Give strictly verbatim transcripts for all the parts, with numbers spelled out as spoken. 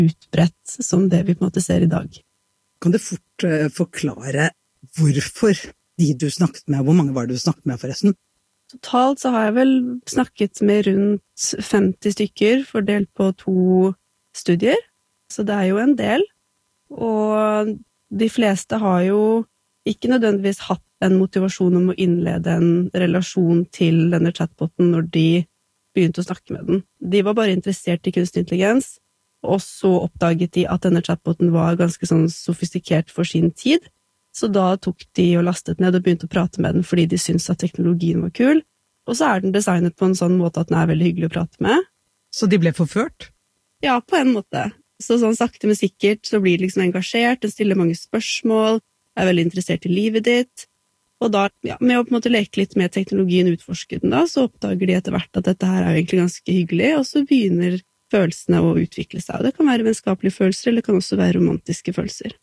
utbredt som det vi på en måte ser i dag. Kan du fort uh, forklare hvorfor de du snakket med, hvor mange var det du snakket med forresten? Totalt så har jeg vel snakket med rundt femti stykker fordelt på to studier, så det er jo en del. Og de fleste har jo ikke nødvendigvis hatt en motivasjon om å innlede en relasjon til denne chatboten når de begynte å snakke med den. De var bare interessert i kunstig intelligens, og så oppdaget de at denne chatboten var ganske sånn sofistikert for sin tid, så da tok de og lastet ned og begynte å prate med den fordi de syntes at teknologien var kul, og så er den designet på en sånn måte at den er veldig hyggelig å prate med. Så de ble forført? Ja, på en måte. Så sånn sakte men sikkert så blir de liksom engasjert, den stiller mange spørsmål, er veldig interessert i livet ditt, og da, ja, med å på en måte leke litt med teknologien, utforske den da, så oppdager de etter hvert at dette her er egentlig ganske hyggelig, og så begynner følelsene å utvikle seg, og det kan være vennskapelige følelser, eller det kan også være romantiske følelser.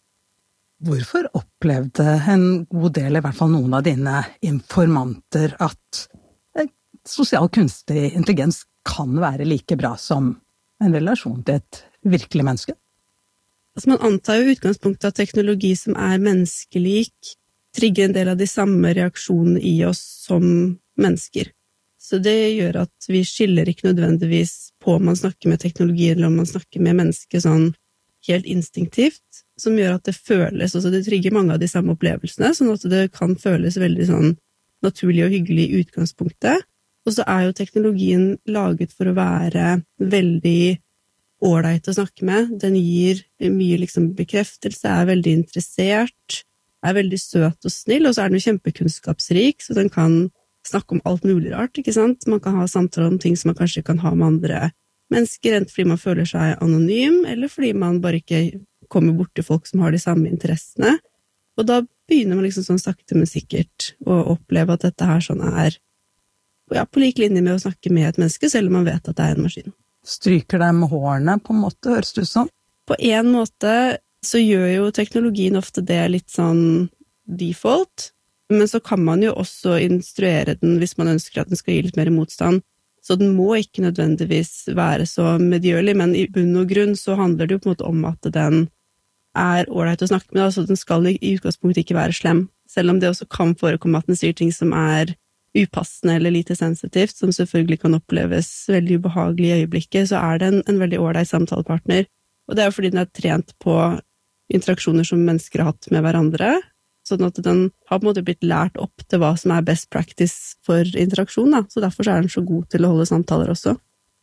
Hvorfor opplevde en god del, i hvert fall noen av dine informanter, at sosial kunstig intelligens kan være like bra som en relasjon til et virkelig menneske? Altså man antar jo i utgangspunktet at teknologi som er menneskelik trigger en del av de samme reaksjonene i oss som mennesker. Så det gjør at vi skiller ikke nødvendigvis på om man snakker med teknologi eller om man snakker med mennesker sånn helt instinktivt, som gjør at det føles, altså det trigger mange av de samme opplevelsene, sånn at det kan føles veldig sånn naturlig og hyggelig i utgangspunktet. Og så er jo teknologien laget for å være veldig ålreit å snakke med. Den gir mye liksom bekreftelse, er veldig interessert, er veldig søt og snill, og så er den jo kjempekunnskapsrik, så den kan snakke om alt mulig rart, ikke sant? Man kan ha samtaler om ting som man kanskje kan ha med andre mennesker, enten fordi man føler seg anonym, eller fordi man bare ikke kommer bort til folk som har de samme interessene. Og da begynner man liksom sånn sakte, men sikkert å oppleve at dette her sånn er ja, på lik linje med å snakke med et menneske, selv om man vet at det er en maskin. Stryker dem hårene på en måte, høres det ut som? På en måte så gjør jo teknologien ofte det litt sånn default, men så kan man jo også instruere den hvis man ønsker at den skal gi litt mer motstand. Så den må ikke nødvendigvis være så medgjørlig, men i bunn og grunn så handler det jo på en måte om at den er ålreit å snakke med, altså den skal i utgangspunktet ikke være slem, selv om det også kan forekomme at den sier ting som er upassende eller lite sensitivt, som selvfølgelig kan oppleves veldig ubehagelig i øyeblikket, så er det en, en veldig ålreit samtalepartner. Og det er jo fordi den er trent på interaksjoner som mennesker har hatt med hverandre, sånn at den har på en måte blitt lært opp til hva som er best practice for interaksjon, da. Så derfor er den så god til å holde samtaler også.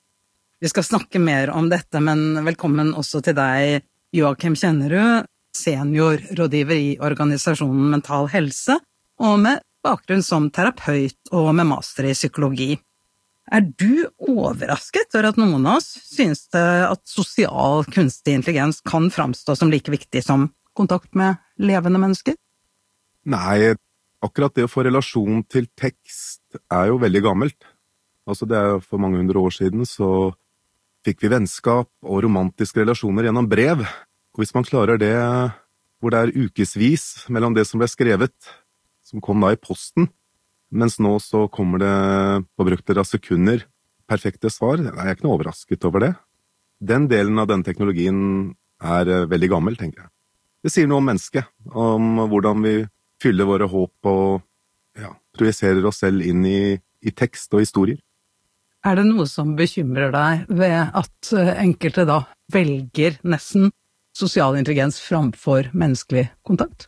Vi skal snakke mer om dette, men velkommen også til deg, Joakim Kjennerud, seniorrådgiver i organisasjonen Mental Helse, og med bakgrunn som terapeut og med master i psykologi. Er du overrasket over at noen av oss synes det at sosial kunstig intelligens kan framstå som like viktig som kontakt med levende mennesker? Nei, akkurat det å få relasjon til tekst er jo veldig gammelt. Altså det er for mange hundre år siden så fikk vi vennskap og romantiske relasjoner gjennom brev. Og hvis man klarer det hvor det er ukesvis mellom det som ble skrevet, som kom da i posten, mens nå så kommer det på brukter av sekunder perfekte svar, jeg er ikke noe overrasket over det. Den delen av den teknologien er veldig gammel, tenker jeg. Det sier noe om mennesket, om hvordan vi fyller våre håp og ja, projiserer oss selv inn i, i tekst og historier. Er det noe som bekymrer deg ved at enkelte da velger nesten sosial intelligens framfor menneskelig kontakt?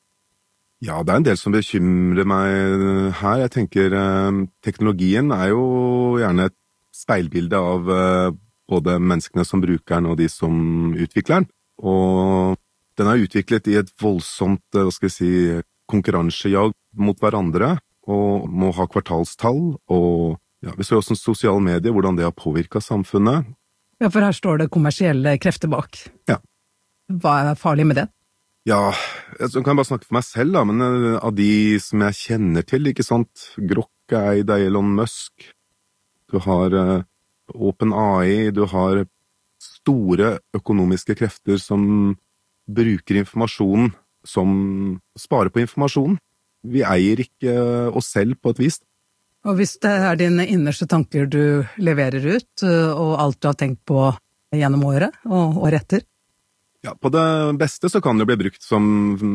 Ja, det er en del som bekymrer meg her. Jeg tenker eh, teknologien er jo gjerne et speilbilde av eh, både menneskene som bruker den og de som utvikler den. Og den er utviklet i et voldsomt, hva skal jeg si, konkurransejag mot hverandre, og må ha kvartalstall, og ja, vi ser også sosiale medier, hvordan det har påvirket samfunnet. Ja, for her står det kommersielle krefter bak. Ja. Hva er farlig med det? Ja, jeg kan bare snakke for meg selv da, men av de som jeg kjenner til, ikke sant, Grok er eid av Elon Musk, du har uh, OpenAI, du har store økonomiske krefter som bruker informasjonen, som sparer på informasjonen. Vi eier ikke oss selv på et vis. Og hvis det er dine innerste tanker du leverer ut, og alt du har tenkt på gjennom året og året etter? Ja, på det beste så kan det bli brukt som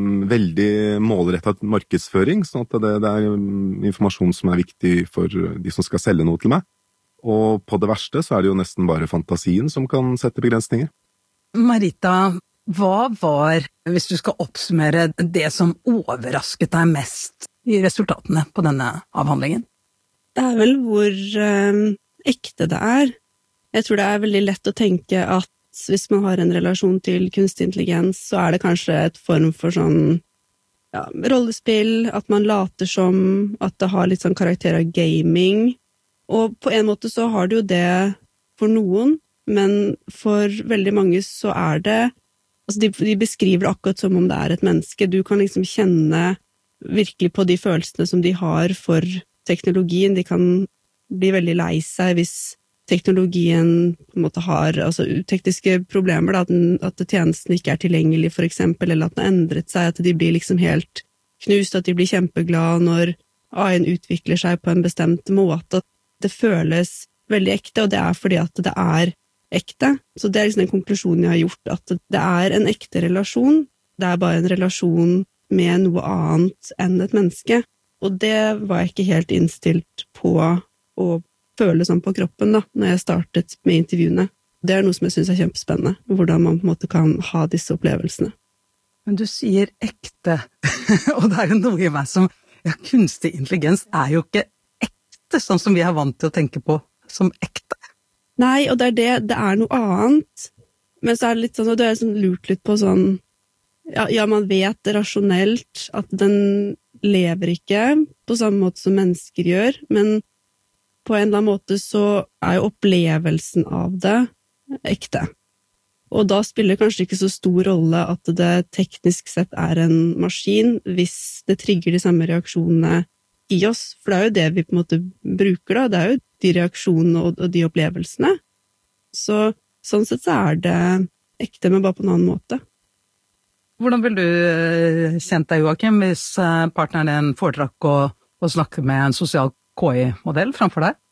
veldig målrettet markedsføring, sånn at det, det er informasjon som er viktig for de som skal selge noe til meg. Og på det verste så er det jo nesten bare fantasien som kan sette begrensninger. Marita, hva var, hvis du skal oppsummere, det som overrasket deg mest i resultatene på denne avhandlingen? Det er vel hvor eh, ekte det er. Jeg tror det er veldig lett å tenke at hvis man har en relasjon til kunstig intelligens, så er det kanskje et form for sånn ja, rollespill, at man later som at det har litt sånn karakter av gaming. Og på en måte så har det jo det for noen, men for veldig mange så er det altså de, de beskriver det akkurat som om det er et menneske. Du kan liksom kjenne virkelig på de følelsene som de har for teknologien. De kan bli veldig lei seg hvis teknologien på en måte har altså, tekniske problemer, da, at, den, at tjenesten ikke er tilgjengelig, for eksempel, eller at den har endret seg, at de blir liksom helt knust, at de blir kjempeglade når A I-en utvikler seg på en bestemt måte, at det føles veldig ekte, og det er fordi at det er ekte. Så det er liksom den konklusjonen jeg har gjort, at det er en ekte relasjon, det er bare en relasjon med noe annet enn et menneske, og det var jeg ikke helt innstilt på å føle sånn på kroppen da, når jeg startet med intervjuene. Det er noe som jeg synes er kjempespennende, hvordan man på en måte kan ha disse opplevelsene. Men du sier ekte, og det er jo noe i meg som, ja, kunstig intelligens er jo ikke ekte, sånn som vi er vant til å tenke på som ekte. Nei, og det er det, det er noe annet, men så er det litt sånn, og det er sånn lurt litt på sånn, ja, ja, man vet rasjonelt at den lever ikke på samme måte som mennesker gjør, men på en eller annen måte så er jo opplevelsen av det ekte. Og da spiller det kanskje ikke så stor rolle at det teknisk sett er en maskin, hvis det trigger de samme reaksjonene i oss, for det er jo det vi på en måte bruker da, det er jo de reaksjonene og de opplevelsene. Så sånn sett så er det ekte, men bare på en annen måte. Hvordan vil du kjent deg, Joakim, hvis partneren din foretrakk å, å snakke med en sosial K I-modell framfor deg?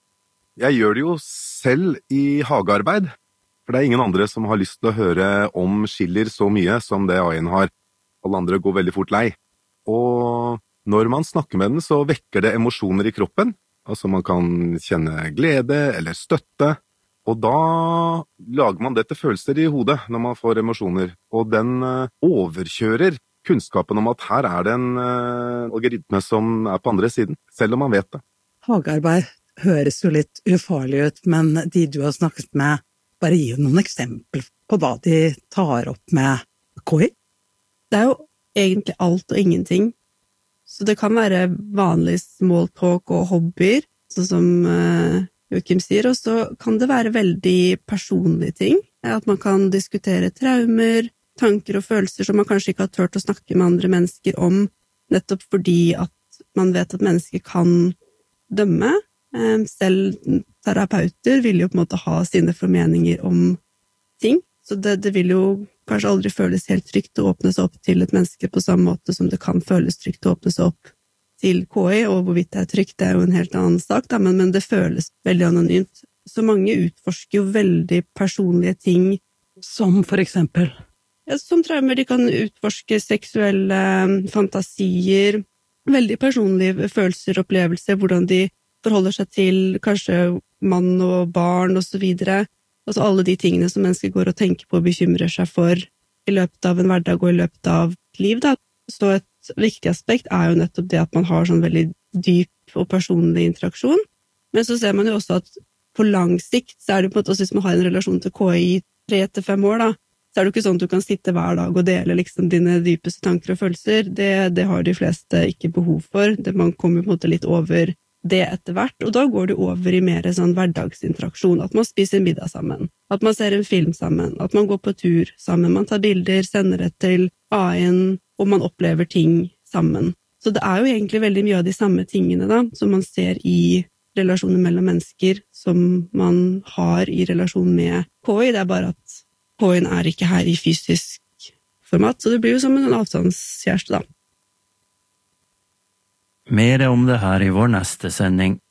Jeg gjør det jo selv i hagearbeid, for det er ingen andre som har lyst til å høre om skiller så mye som det A I-en har. Alle andre går veldig fort lei. Og når man snakker med den, så vekker det emosjoner i kroppen. Altså man kan kjenne glede eller støtte, og da lager man det til følelser i hodet når man får emosjoner. Og den overkjører kunnskapen om at her er det en uh, algoritme som er på andre siden, selv om man vet det. Hagearbeid høres jo litt ufarlig ut, men de du har snakket med, bare gir jo noen eksempler på hva de tar opp med K I? Det er jo egentlig alt og ingenting. Så det kan være vanlig small talk og hobbyer, sånn som uh, Joakim sier, og så kan det være veldig personlige ting, at man kan diskutere traumer, tanker og følelser som man kanskje ikke har tørt å snakke med andre mennesker om, nettopp fordi at man vet at mennesker kan dømme. Selv terapeuter vil jo på en måte ha sine formeninger om ting, så det, det vil jo kanskje aldri føles helt trygt å åpne seg opp til et menneske på samme måte som det kan føles trygt å åpne seg opp til K I, og hvorvidt det er trygt, det er jo en helt annen sak, da, men, men det føles veldig anonymt. Så mange utforsker jo veldig personlige ting. Som for eksempel? Ja, som traumer, de kan utforske seksuelle fantasier, veldig personlige følelser og opplevelser, hvordan de forholder seg til kanskje mann og barn og så videre. Altså alle de tingene som mennesker går og tenker på og bekymrer seg for i løpet av en hverdag og i løpet av et liv, da. Så et viktig aspekt er jo nettopp det at man har sånn veldig dyp og personlig interaksjon. Men så ser man jo også at på lang sikt, så er det på en måte også hvis man har en relasjon til K I i tre til fem år, da, så er det ikke sånn at du kan sitte hver dag og dele liksom dine dypeste tanker og følelser. Det, det har de fleste ikke behov for. Det, man kommer på en måte litt over det etter hvert, og da går det over i mer sånn hverdagsinteraksjon, at man spiser middag sammen, at man ser en film sammen, at man går på tur sammen, man tar bilder, sender det til A I-en, og man opplever ting sammen. Så det er jo egentlig veldig mye av de samme tingene da, som man ser i relasjoner mellom mennesker, som man har i relasjon med K I. Det er bare at K I-en er ikke her i fysisk format, så det blir jo som en avstandskjæreste da. Mer om det her i vår neste sending.